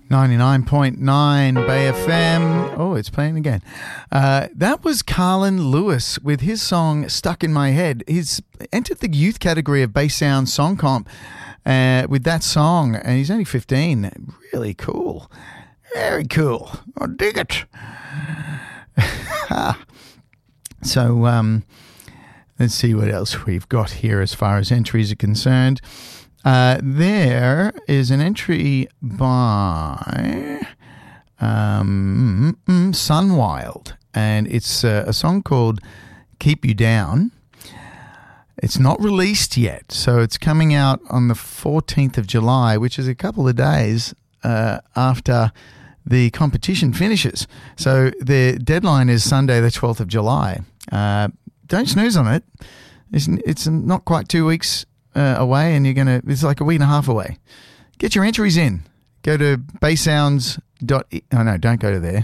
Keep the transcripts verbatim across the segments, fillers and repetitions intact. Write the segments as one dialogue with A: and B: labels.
A: ninety-nine point nine Bay F M. Oh, it's playing again. Uh, that was Carlin Lewis with his song Stuck in My Head. He's entered the youth category of Bass Sound Song Comp uh, with that song, and he's only fifteen. Really cool. Very cool. I dig it. So, um, let's see what else we've got here as far as entries are concerned. Uh, there is an entry by um, Sunwild, and it's uh, a song called Keep You Down. It's not released yet, so it's coming out on the fourteenth of July, which is a couple of days uh, after the competition finishes. So the deadline is Sunday the twelfth of July. Uh, don't snooze on it. It's, it's not quite two weeks Uh, away, and you're gonna it's like a week and a half away. Get your entries in. Go to basssounds dot e- oh no don't go to there.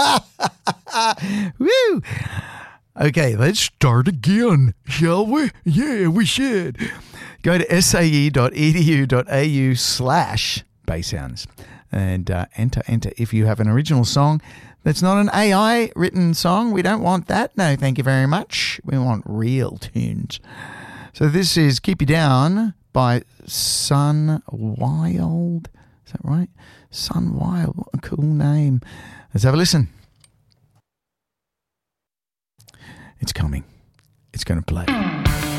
A: Woo. Okay, let's start again, shall we? Yeah, we should. Go to sae dot e d u dot a u slash basssounds and uh, enter enter if you have an original song that's not an A I written song. We don't want that. No, thank you very much. We want real tunes. So this is Keep You Down by Sunwild. Is that right? Sunwild. What a cool name. Let's have a listen. It's coming. It's going to play.